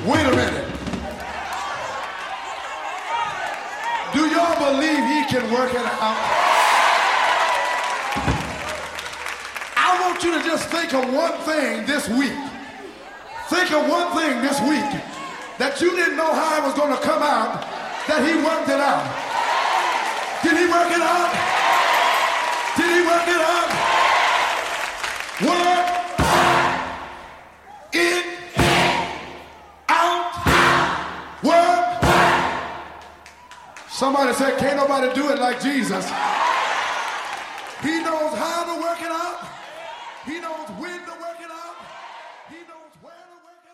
Wait a minute. Do y'all believe he can work it out? I want you to just think of one thing this week. Think of one thing this week that you didn't know how it was going to come out, that he worked it out. Did he work it out? Did he work it out? Work it out. Work. Somebody said, can't nobody do it like Jesus. He knows how to work it out. He knows when to work it out.